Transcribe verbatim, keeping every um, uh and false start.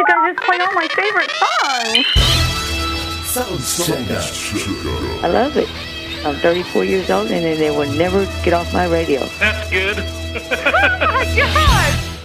you guys just play all my favorite songs. Sounds checker. I love it. I'm thirty-four years old and they will never get off my radio. That's good. Oh my God!